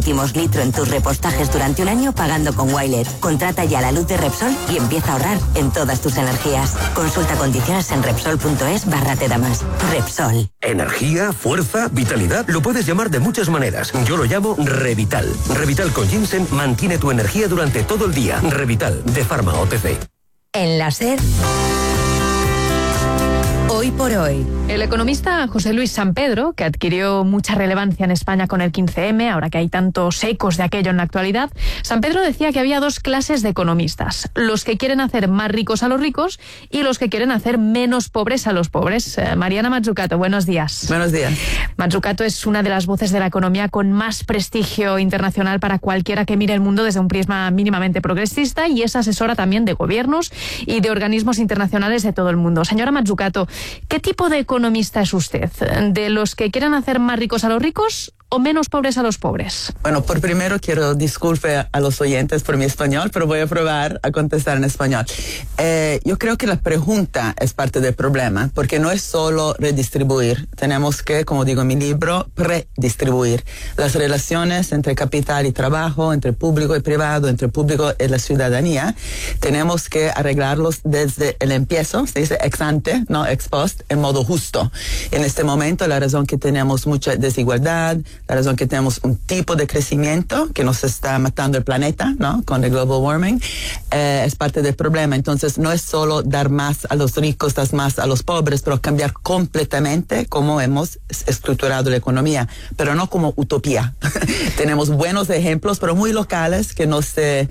Últimos litro en tus repostajes durante un año pagando con Wilet. Contrata ya la luz de Repsol y empieza a ahorrar en todas tus energías. Consulta condiciones en Repsol.es/tedamas. Repsol. Energía, fuerza, vitalidad. Lo puedes llamar de muchas maneras. Yo lo llamo Revital. Revital con ginseng mantiene tu energía durante todo el día. Revital, de Pharma OTC. En la SER. Hoy por hoy. El economista José Luis Sampedro, que adquirió mucha relevancia en España con el 15M, ahora que hay tantos ecos de aquello en la actualidad, Sampedro decía que había dos clases de economistas: los que quieren hacer más ricos a los ricos y los que quieren hacer menos pobres a los pobres. Mariana Mazzucato, buenos días. Buenos días. Mazzucato es una de las voces de la economía con más prestigio internacional para cualquiera que mire el mundo desde un prisma mínimamente progresista, y es asesora también de gobiernos y de organismos internacionales de todo el mundo. Señora Mazzucato, ¿qué tipo de economista es usted? ¿De los que quieren hacer más ricos a los ricos o menos pobres a los pobres? Bueno, por primero quiero disculpar a los oyentes por mi español, pero voy a probar a contestar en español. Yo creo que la pregunta es parte del problema, porque no es solo redistribuir. Tenemos que, como digo en mi libro, predistribuir. Las relaciones entre capital y trabajo, entre público y privado, entre público y la ciudadanía, tenemos que arreglarlos desde el empiezo, se dice ex ante, no ex post, en modo justo. En este momento, la razón que tenemos mucha desigualdad, la razón que tenemos un tipo de crecimiento que nos está matando el planeta, ¿no? Con el global warming, es parte del problema. Entonces, no es solo dar más a los ricos, dar más a los pobres, pero cambiar completamente cómo hemos estructurado la economía, pero no como utopía. Tenemos buenos ejemplos, pero muy locales, que no se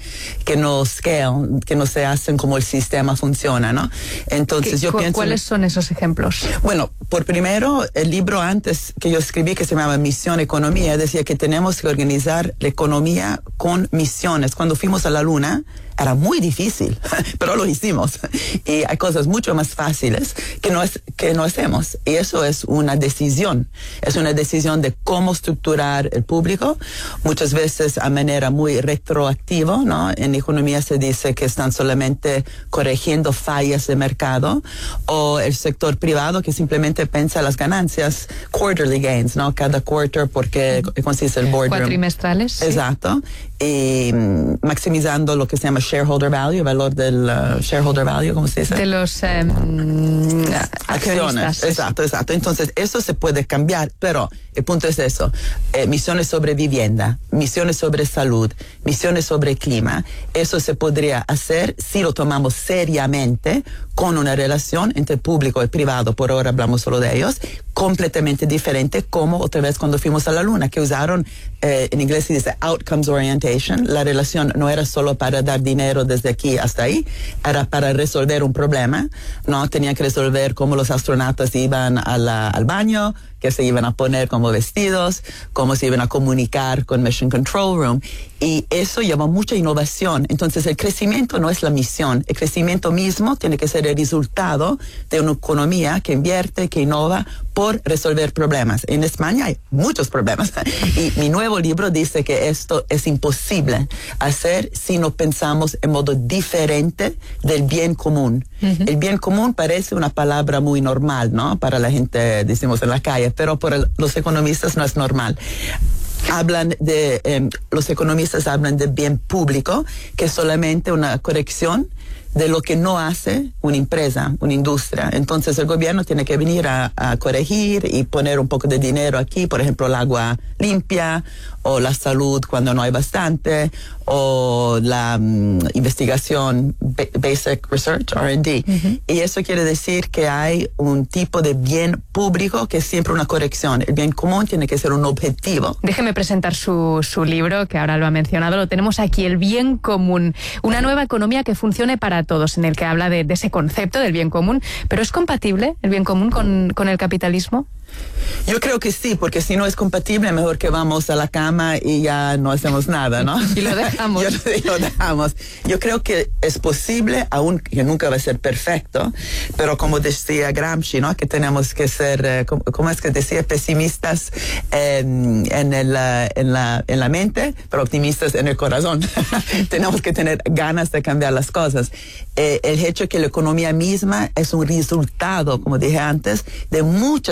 hacen como el sistema funciona, ¿no? Entonces, yo pienso... ¿Cuáles son esos ejemplos? Bueno, por primero, el libro antes que yo escribí, que se llamaba Misión Economía, decía que tenemos que organizar la economía con misiones. Cuando fuimos a la Luna, era muy difícil, pero lo hicimos. Y hay cosas mucho más fáciles que no hacemos. Y eso es una decisión. Es una decisión de cómo estructurar el público, muchas veces a manera muy retroactiva, ¿no? En economía se dice que están solamente corrigiendo fallas de mercado, o el sector privado que simplemente piensa las ganancias, quarterly gains, ¿no? Cada quarter, porque consiste el boardroom. Cuatrimestrales. Exacto. Y maximizando lo que se llama shareholder value, valor del shareholder value, ¿cómo se dice? De los acciones. Exacto. Entonces, eso se puede cambiar, pero el punto es eso. Misiones sobre vivienda, misiones sobre salud, misiones sobre clima. Eso se podría hacer si lo tomamos seriamente, con una relación entre público y privado, por ahora hablamos solo de ellos, completamente diferente, como otra vez cuando fuimos a la Luna, que usaron, en inglés se dice outcomes orientation. La relación no era solo para dar dinero desde aquí hasta ahí, era para resolver un problema, ¿no? Tenían que resolver cómo los astronautas iban al baño, qué se iban a poner como vestidos, cómo se iban a comunicar con Mission Control Room. Y eso lleva mucha innovación. Entonces, el crecimiento no es la misión. El crecimiento mismo tiene que ser el resultado de una economía que invierte, que innova por resolver problemas. En España hay muchos problemas. Y mi nuevo libro dice que esto es imposible hacer si no pensamos en modo diferente del bien común. El bien común parece una palabra muy normal, ¿no? Para la gente, decimos en la calle, pero por los economistas no es normal. Los economistas hablan de bien público, que es solamente una corrección de lo que no hace una empresa, una industria. Entonces el gobierno tiene que venir a corregir y poner un poco de dinero aquí, por ejemplo, el agua limpia, o la salud cuando no hay bastante, o la investigación, basic research, R&D. Y eso quiere decir que hay un tipo de bien público que es siempre una corrección. El bien común tiene que ser un objetivo. Déjeme presentar su libro, que ahora lo ha mencionado. Lo tenemos aquí, El bien común. Una nueva economía que funcione para todos, en el que habla de ese concepto del bien común. ¿Pero es compatible el bien común con el capitalismo? Yo creo que sí, porque si no es compatible, mejor que vamos a la cama y ya no hacemos nada, ¿no? Y lo dejamos. Lo dejamos. Yo creo que es posible, aunque nunca va a ser perfecto, pero como decía Gramsci, ¿no? Que tenemos que ser, ¿cómo es que decía? Pesimistas en la mente, pero optimistas en el corazón. Tenemos que tener ganas de cambiar las cosas. El hecho que la economía misma es un resultado, como dije antes, de muchas decisiones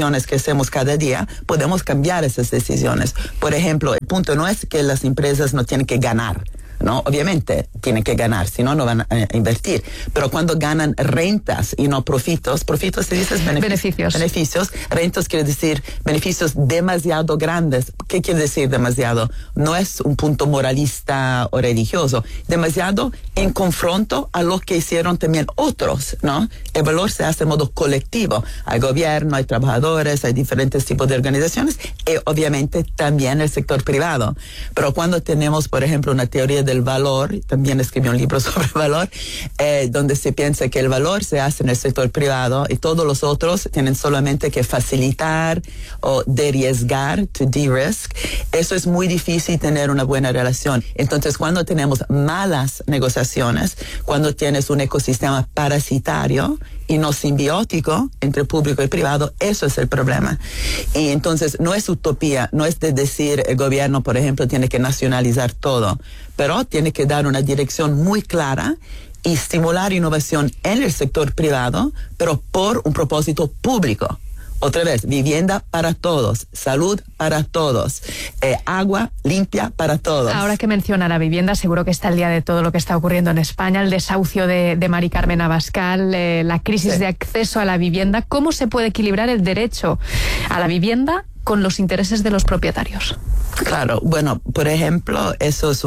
decisiones que hacemos cada día, podemos cambiar esas decisiones. Por ejemplo, el punto no es que las empresas no tienen que ganar, ¿no? Obviamente tienen que ganar, si no, no van a invertir. Pero cuando ganan rentas y no profitos se dice beneficios. Rentas quiere decir beneficios demasiado grandes. ¿Qué quiere decir demasiado? No es un punto moralista o religioso. Demasiado en confronto a lo que hicieron también otros, ¿no? El valor se hace de modo colectivo. Hay gobierno, hay trabajadores, hay diferentes tipos de organizaciones y obviamente también el sector privado. Pero cuando tenemos, por ejemplo, una teoría del valor, también escribí un libro sobre valor, donde se piensa que el valor se hace en el sector privado y todos los otros tienen solamente que facilitar o deriesgar, to de-risk. Eso es muy difícil tener una buena relación. Entonces, cuando tenemos malas negociaciones, cuando tienes un ecosistema parasitario y no simbiótico entre público y privado, eso es el problema. Y entonces no es utopía, no es de decir el gobierno, por ejemplo, tiene que nacionalizar todo, pero tiene que dar una dirección muy clara y estimular innovación en el sector privado, pero por un propósito público. Otra vez, vivienda para todos, salud para todos, agua limpia para todos. Ahora que menciona la vivienda, seguro que está al día de todo lo que está ocurriendo en España, el desahucio de Mari Carmen Abascal, la crisis de acceso a la vivienda. ¿Cómo se puede equilibrar el derecho a la vivienda con los intereses de los propietarios? Claro, bueno, por ejemplo, eso es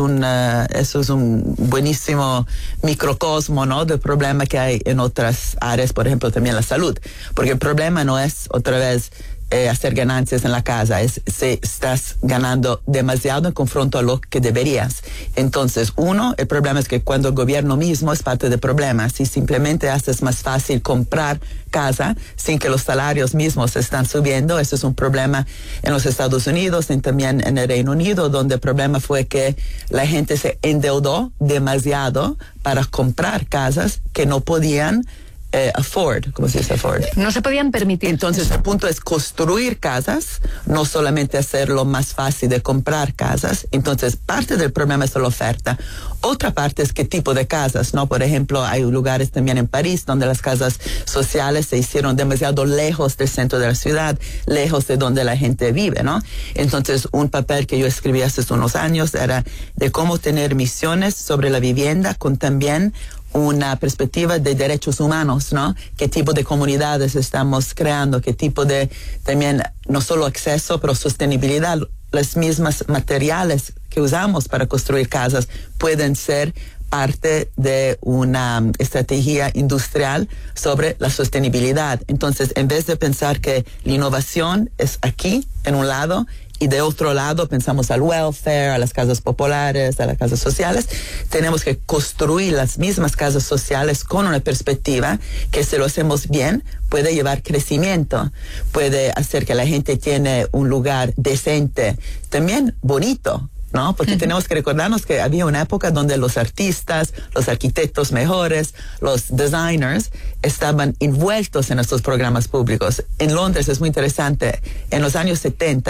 un buenísimo microcosmo, ¿no?, del problema que hay en otras áreas, por ejemplo, también la salud, porque el problema no es otra vez hacer ganancias en la casa, es si estás ganando demasiado en confronto a lo que deberías. Entonces, el problema es que cuando el gobierno mismo es parte del problema, si simplemente haces más fácil comprar casa sin que los salarios mismos están subiendo, eso es un problema en los Estados Unidos y también en el Reino Unido, donde el problema fue que la gente se endeudó demasiado para comprar casas que no podían afford, ¿cómo se dice afford? No se podían permitir. Entonces el punto es construir casas, no solamente hacerlo más fácil de comprar casas. Entonces parte del problema es la oferta. Otra parte es qué tipo de casas, ¿no? Por ejemplo, hay lugares también en París donde las casas sociales se hicieron demasiado lejos del centro de la ciudad, lejos de donde la gente vive, ¿no? Entonces un papel que yo escribí hace unos años era de cómo tener misiones sobre la vivienda con también una perspectiva de derechos humanos, ¿no? ¿Qué tipo de comunidades estamos creando? ¿Qué tipo de, también, no solo acceso, pero sostenibilidad? Las mismas materiales que usamos para construir casas pueden ser parte de una estrategia industrial sobre la sostenibilidad. Entonces, en vez de pensar que la innovación es aquí, en un lado, y de otro lado pensamos al welfare, a las casas populares, a las casas sociales, tenemos que construir las mismas casas sociales con una perspectiva que, si lo hacemos bien, puede llevar crecimiento, puede hacer que la gente tiene un lugar decente, también bonito, ¿no? Porque tenemos que recordarnos que había una época donde los artistas, los arquitectos mejores, los designers estaban envueltos en estos programas públicos. En Londres es muy interesante. En los años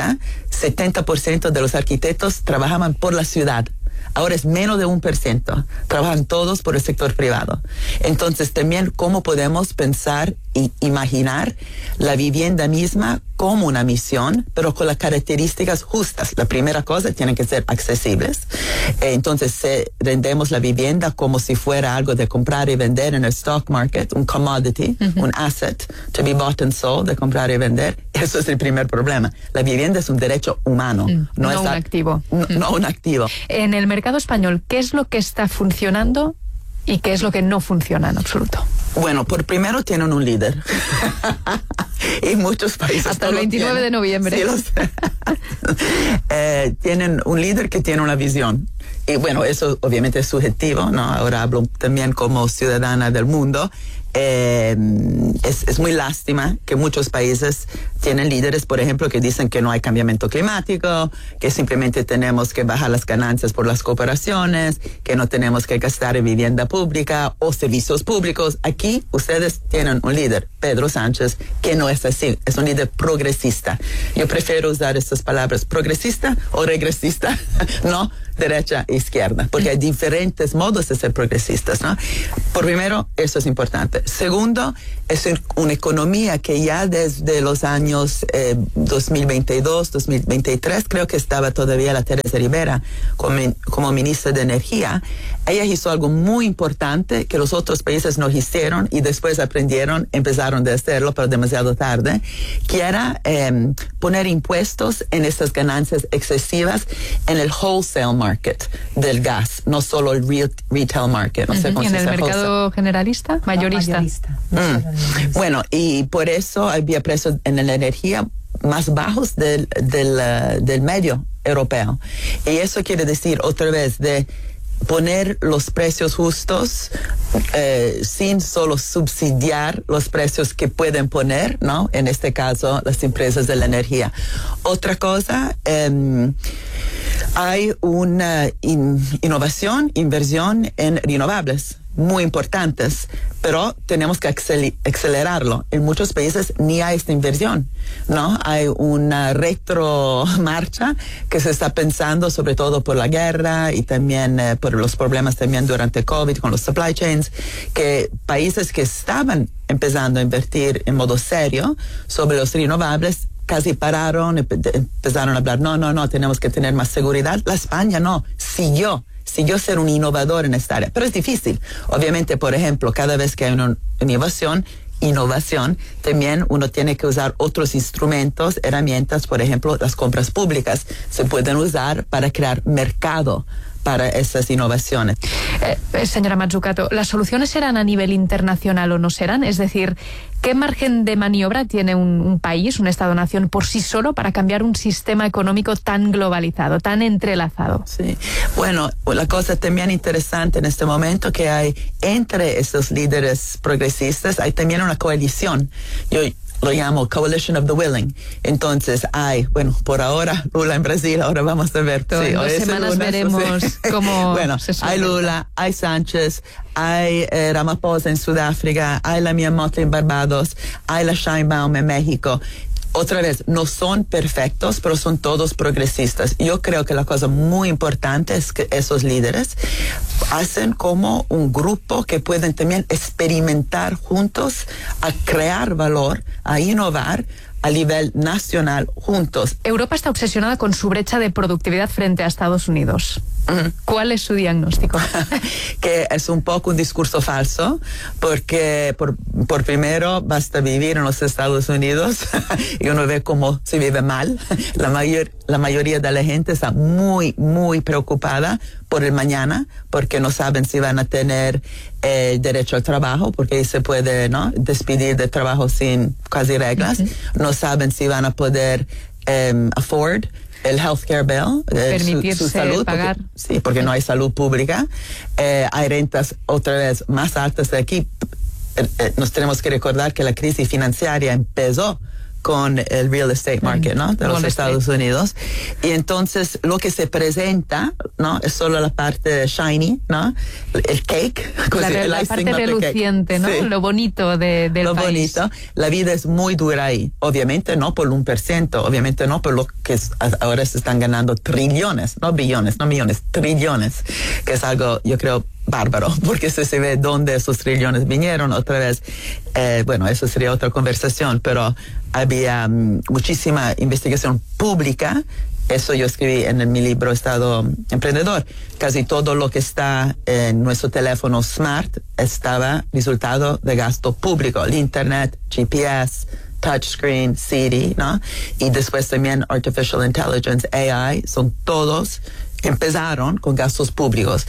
70% de los arquitectos trabajaban por la ciudad. Ahora es menos de 1%. Trabajan todos por el sector privado. Entonces, también cómo podemos pensar y imaginar la vivienda misma como una misión, pero con las características justas. La primera cosa, tienen que ser accesibles. Entonces, si rendemos la vivienda como si fuera algo de comprar y vender en el stock market, un commodity, un asset, to be bought and sold, de comprar y vender, eso es el primer problema. La vivienda es un derecho humano. No es un activo. No un activo. En el mercado español, ¿qué es lo que está funcionando y qué es lo que no funciona en absoluto? Bueno, por primero tienen un líder. Y muchos países hasta el 29 de noviembre. Sí, lo sé. Tienen un líder que tiene una visión. Y bueno, eso obviamente es subjetivo, ¿no? Ahora hablo también como ciudadana del mundo. Es muy lástima que muchos países tienen líderes, por ejemplo, que dicen que no hay cambiamiento climático, que simplemente tenemos que bajar las ganancias por las corporaciones, que no tenemos que gastar en vivienda pública o servicios públicos. Aquí ustedes tienen un líder, Pedro Sánchez, que no es así, es un líder progresista. Yo prefiero usar estas palabras, progresista o regresista, no derecha e izquierda, porque hay diferentes modos de ser progresistas, ¿no? Por primero, eso es importante. Segundo, es una economía que ya desde los años 2022, 2023, creo que estaba todavía la Teresa Rivera como ministra de Energía. Ella hizo algo muy importante que los otros países no hicieron y después empezaron a hacerlo, pero demasiado tarde, que era poner impuestos en estas ganancias excesivas en el wholesale market del gas, no solo el retail market. No sé cómo ¿Y en el mercado wholesale generalista? Mayorista. Bueno, y por eso había precios en la energía más bajos del medio europeo. Y eso quiere decir, otra vez, de poner los precios justos sin solo subsidiar los precios que pueden poner, ¿no? En este caso, las empresas de la energía. Otra cosa, hay una inversión en renovables muy importantes, pero tenemos que acelerarlo. En muchos países ni hay esta inversión, ¿no? Hay una retromarcha que se está pensando, sobre todo por la guerra y también por los problemas también durante COVID con los supply chains, que países que estaban empezando a invertir en modo serio sobre los renovables casi pararon, empezaron a hablar, no, tenemos que tener más seguridad. La España no, siguió ser un innovador en esta área, pero es difícil. Obviamente, por ejemplo, cada vez que hay una innovación, también uno tiene que usar otros instrumentos, herramientas, por ejemplo, las compras públicas se pueden usar para crear mercado para esas innovaciones. Señora Mazzucato, ¿las soluciones serán a nivel internacional o no serán? Es decir, ¿qué margen de maniobra tiene un país, un Estado-nación por sí solo para cambiar un sistema económico tan globalizado, tan entrelazado? Sí, bueno, la cosa también interesante en este momento que hay entre esos líderes progresistas, hay también una coalición. Yo lo llamo Coalition of the Willing. Entonces por ahora Lula en Brasil, ahora vamos a ver. En 2 semanas veremos cómo se suele. Hay Lula, hay Sánchez, hay Ramaphosa en Sudáfrica, hay la Mia Mottley en Barbados, hay la Sheinbaum en México. Otra vez, no son perfectos, pero son todos progresistas. Yo creo que la cosa muy importante es que esos líderes hacen como un grupo que pueden también experimentar juntos, a crear valor, a innovar a nivel nacional juntos. Europa está obsesionada con su brecha de productividad frente a Estados Unidos. ¿Cuál es su diagnóstico? Que es un poco un discurso falso, porque por primero basta vivir en los Estados Unidos y uno ve cómo se vive mal. La mayoría de la gente está muy, muy preocupada por el mañana, porque no saben si van a tener derecho al trabajo, porque se puede, ¿no?, despedir de trabajo sin casi reglas. No saben si van a poder afford el healthcare bill, permitirse su salud, pagar. Porque no hay salud pública. Hay rentas otra vez más altas de aquí. Nos tenemos que recordar que la crisis financiera empezó con el real estate market, ¿no?, de los Estados Unidos. Y entonces lo que se presenta, ¿no?, es solo la parte shiny, ¿no?, el cake. La parte reluciente, ¿no? Sí. Lo bonito del lo país. Bonito. La vida es muy dura ahí. Obviamente no por 1%, obviamente no por lo que ahora se están ganando trillones, no billones, no millones, trillones, que es algo, yo creo, bárbaro, porque se ve dónde esos trillones vinieron otra vez. Eso sería otra conversación, pero había muchísima investigación pública. Eso yo escribí en mi libro Estado Emprendedor. Casi todo lo que está en nuestro teléfono smart estaba resultado de gasto público. El Internet, GPS, touchscreen, Siri, ¿no? Y después también Artificial Intelligence, AI, todos empezaron con gastos públicos.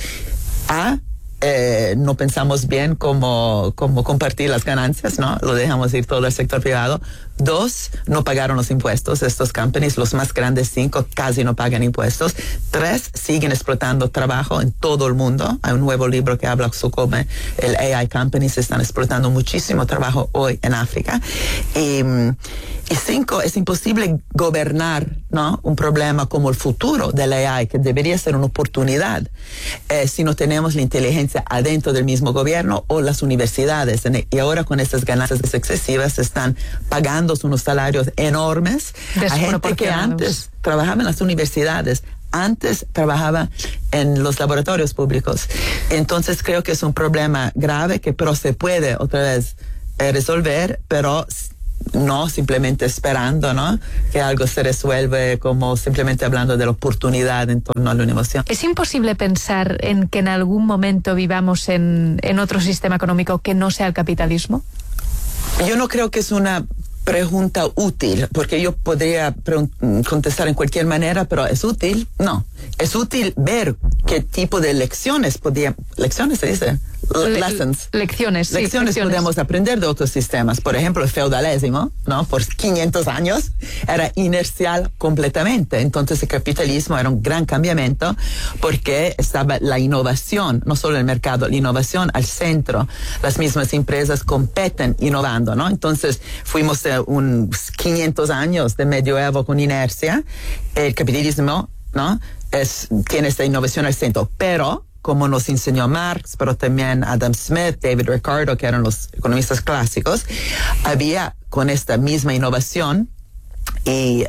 No pensamos bien cómo compartir las ganancias, ¿no? Lo dejamos ir todo al sector privado. 2, no pagaron los impuestos. Estos companies, los más grandes 5, casi no pagan impuestos. 3, siguen explotando trabajo en todo el mundo. Hay un nuevo libro que habla sobre el AI companies están explotando muchísimo trabajo hoy en África. Y 5, es imposible gobernar, ¿no?, un problema como el futuro del AI, que debería ser una oportunidad, si no tenemos la inteligencia adentro del mismo gobierno o las universidades. Y ahora con estas ganancias excesivas se están pagando unos salarios enormes a gente que antes trabajaba en las universidades, antes trabajaba en los laboratorios públicos. Entonces creo que es un problema grave que pero se puede otra vez resolver, pero no simplemente esperando, ¿no?, que algo se resuelve como simplemente hablando de la oportunidad en torno a la innovación. ¿Es imposible pensar en que en algún momento vivamos en otro sistema económico que no sea el capitalismo? Yo no creo que es una pregunta útil, porque yo podría contestar en cualquier manera, pero ¿es útil? No. Es útil ver qué tipo de lecciones ¿lecciones se dice? Lecciones podemos aprender de otros sistemas. Por ejemplo, el feudalismo, ¿no?, por 500 años era inercial completamente. Entonces el capitalismo era un gran cambiamiento porque estaba la innovación, no solo el mercado, la innovación al centro. Las mismas empresas competen innovando, ¿no? Entonces fuimos de unos 500 años de medioevo con inercia. El capitalismo, ¿no?, tiene esta innovación al centro, pero como nos enseñó Marx, pero también Adam Smith, David Ricardo, que eran los economistas clásicos, había con esta misma innovación y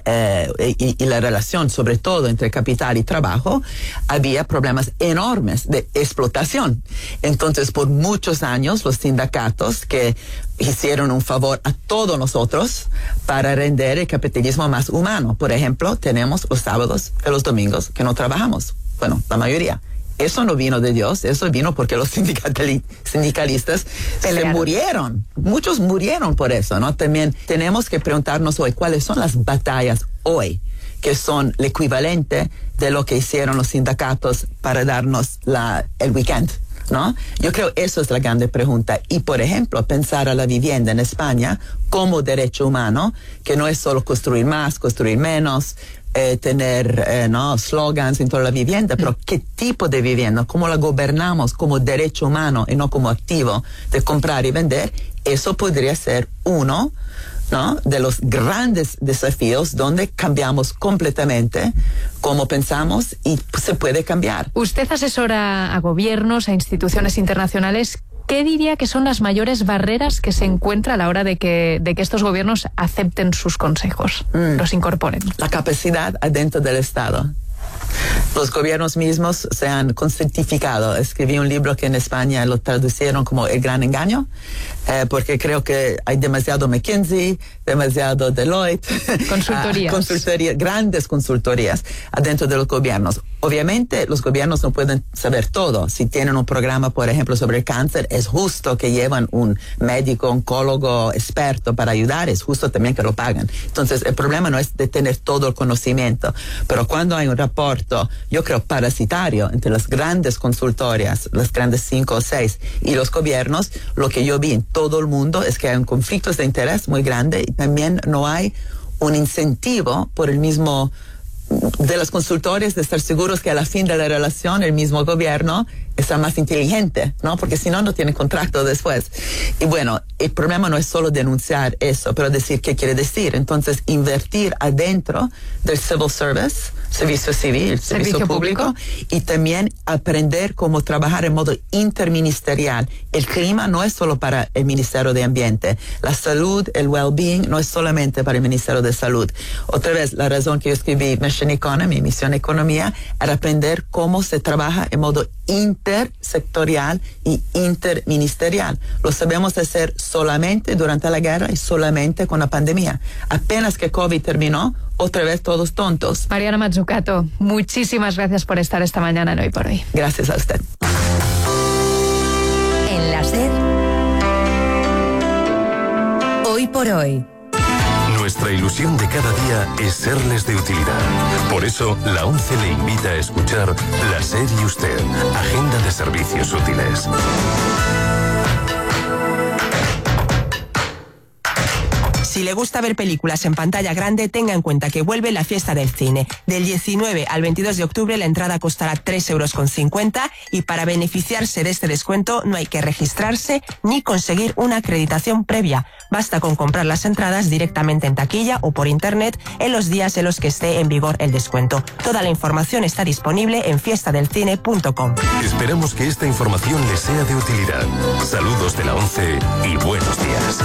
la relación sobre todo entre capital y trabajo, había problemas enormes de explotación. Entonces por muchos años los sindicatos que hicieron un favor a todos nosotros para render el capitalismo más humano. Por ejemplo, tenemos los sábados y los domingos que no trabajamos. Bueno, la mayoría. Eso no vino de Dios, eso vino porque los sindicalistas se murieron. Muchos murieron por eso, ¿no? También tenemos que preguntarnos hoy cuáles son las batallas hoy que son el equivalente de lo que hicieron los sindicatos para darnos el weekend, ¿no? Yo creo eso es la grande pregunta. Y, por ejemplo, pensar a la vivienda en España como derecho humano, que no es solo construir más, construir menos, tener slogans en toda la vivienda, pero qué tipo de vivienda, cómo la gobernamos como derecho humano y no como activo de comprar y vender. Eso podría ser uno, ¿no?, de los grandes desafíos donde cambiamos completamente cómo pensamos y se puede cambiar. Usted asesora a gobiernos, a instituciones internacionales. ¿Qué diría que son las mayores barreras que se encuentra a la hora de que estos gobiernos acepten sus consejos, los incorporen? La capacidad adentro del Estado. Los gobiernos mismos se han conscientificado. Escribí un libro que en España lo traducieron como El Gran Engaño, porque creo que hay demasiado McKinsey, demasiado Deloitte. Consultorías. Grandes consultorías adentro de los gobiernos. Obviamente los gobiernos no pueden saber todo. Si tienen un programa, por ejemplo, sobre el cáncer, es justo que llevan un médico, oncólogo, experto para ayudar, es justo también que lo pagan. Entonces el problema no es de tener todo el conocimiento, pero cuando hay un rapporto, yo creo, parasitario entre las grandes consultorias, las grandes 5 o 6 y los gobiernos, lo que yo vi en todo el mundo es que hay un conflicto de interés muy grande y también no hay un incentivo por el mismo de los consultores de estar seguros que a la fin de la relación el mismo gobierno está más inteligente, ¿no? Porque si no, no tiene contrato después. Y bueno, el problema no es solo denunciar eso, pero decir qué quiere decir. Entonces, invertir adentro del civil service, servicio civil, servicio público, y también aprender cómo trabajar en modo interministerial. El clima no es solo para el Ministerio de Ambiente. La salud, el well-being, no es solamente para el Ministerio de Salud. Otra vez, la razón que yo escribí Mission Economy, Misión Economía, era aprender cómo se trabaja en modo intersectorial y interministerial. Lo sabemos hacer solamente durante la guerra y solamente con la pandemia. Apenas que COVID terminó, otra vez todos tontos. Mariana Mazzucato, muchísimas gracias por estar esta mañana en Hoy por Hoy. Gracias a usted. En la SER, Hoy por Hoy. Nuestra ilusión de cada día es serles de utilidad. Por eso, la ONCE le invita a escuchar La SER y Usted, Agenda de Servicios Útiles. Si le gusta ver películas en pantalla grande, tenga en cuenta que vuelve la fiesta del cine. Del 19 al 22 de octubre la entrada costará 3,50 € y para beneficiarse de este descuento no hay que registrarse ni conseguir una acreditación previa. Basta con comprar las entradas directamente en taquilla o por internet en los días en los que esté en vigor el descuento. Toda la información está disponible en fiestadelcine.com. Esperamos que esta información les sea de utilidad. Saludos de la ONCE y buenos días.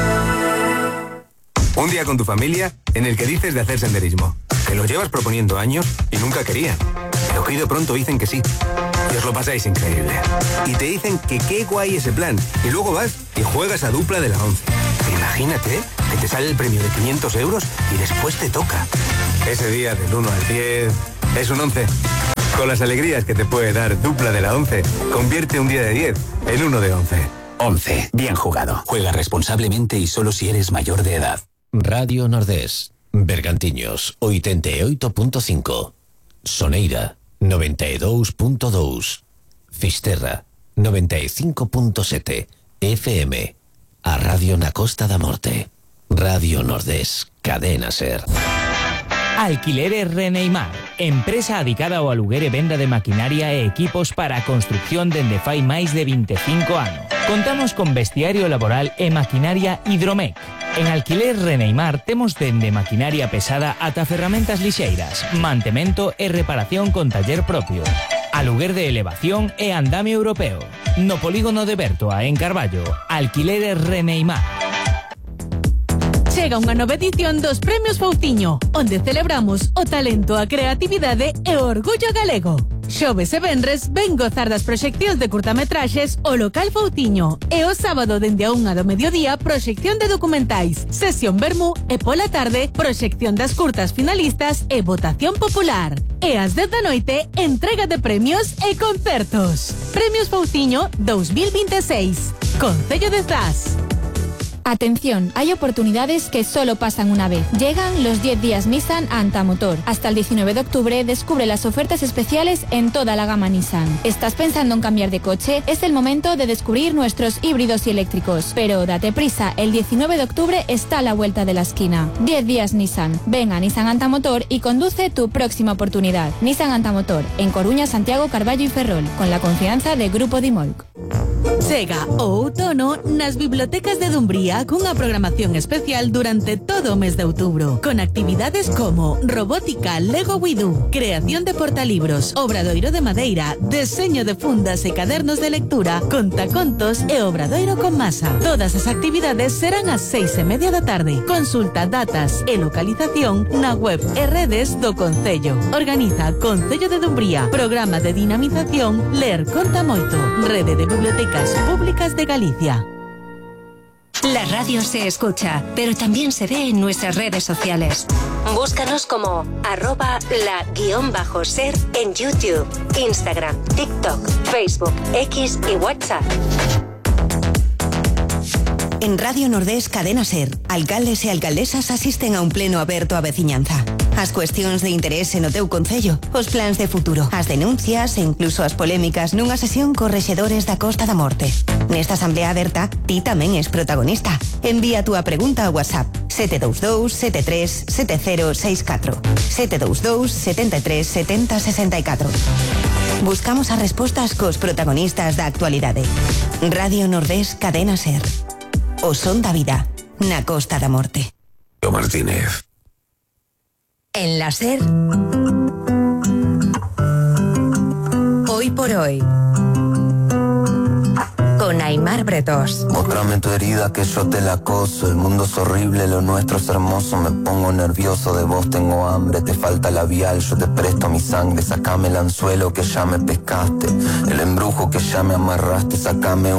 Un día con tu familia en el que dices de hacer senderismo, que lo llevas proponiendo años y nunca querían. lo pido pronto dicen que sí. Y os lo pasáis increíble. Y te dicen que qué guay ese plan. Y luego vas y juegas a dupla de la 11. Imagínate que te sale el premio de 500 euros y después te toca. Ese día del 1 al 10 es un 11. Con las alegrías que te puede dar dupla de la 11, convierte un día de 10 en uno de 11. 11. Bien jugado. Juega responsablemente y solo si eres mayor de edad. Radio Nordés, Bergantiños, 88.5, Soneira, 92.2, Fisterra, 95.7, FM, a Radio na Costa da Morte. Radio Nordés, Cadena Ser. Alquileres Reneimar, empresa adicada ao aluguer e venda de maquinaria e equipos para a construcción dende fai máis de 25 anos. Contamos con vestiario laboral e maquinaria Hidromec. En Alquiler Reneimar temos dende maquinaria pesada ata ferramentas lixeiras, mantemento e reparación con taller propio. Aluguer de elevación e andamio europeo. No polígono de Bertoa, en Carballo. Alquileres Reneimar. Chega unha nova edición dos Premios Foutiño, onde celebramos o talento, a creatividade e o orgullo galego. Xoves e venres ven gozar das proxeccións de curtametraxes o local Foutiño e o sábado dende a 1 do mediodía proxección de documentais, sesión vermú e pola tarde proxección das curtas finalistas e votación popular. E ás 10 da noite entrega de premios e concertos. Premios Foutiño 2026. Concello de Zas. Atención, hay oportunidades que solo pasan una vez. Llegan los 10 días Nissan a Antamotor. Hasta el 19 de octubre descubre las ofertas especiales en toda la gama Nissan. ¿Estás pensando en cambiar de coche? Es el momento de descubrir nuestros híbridos y eléctricos. Pero date prisa, el 19 de octubre está a la vuelta de la esquina. 10 días Nissan. Ven a Nissan Antamotor y conduce tu próxima oportunidad. Nissan Antamotor, en Coruña, Santiago, Carballo y Ferrol, con la confianza de Grupo Dimolc. Chega o outono nas bibliotecas de Dumbría cunha programación especial durante todo o mes de outubro, con actividades como robótica Lego Widú, creación de portalibros, obradoiro de madeira, deseño de fundas e cadernos de lectura, contacontos e obradoiro con masa. Todas as actividades serán ás 6:30 da tarde. Consulta datas e localización na web e redes do Concello. Organiza Concello de Dumbría. Programa de dinamización Ler Conta Moito. Rede de Bibliotecas Públicas de Galicia. La radio se escucha, pero también se ve en nuestras redes sociales. Búscanos como @la_ser en YouTube, Instagram, TikTok, Facebook, X y WhatsApp. En Radio Nordés Cadena Ser, alcaldes e alcaldesas asisten a un pleno aberto a veciñanza. As cuestións de interese no teu concello, os plans de futuro, as denuncias e incluso as polémicas nunha sesión cos rexedores da Costa da Morte. Nesta asamblea aberta, ti tamén es protagonista. Envía a túa pregunta a WhatsApp 722 73 7064 722 73 70 64. Buscamos as respostas cos protagonistas da actualidade. Radio Nordés Cadena Ser. O son da vida, na Costa da Morte. Yo Martínez. En la Ser. Hoy por hoy. Con Aimar Bretos. Mostrame tu herida que yo te la coso. El mundo es horrible, lo nuestro es hermoso. Me pongo nervioso, de vos tengo hambre. Te falta labial, yo te presto mi sangre. Sácame el anzuelo que ya me pescaste. El embrujo que ya me amarraste. Sácame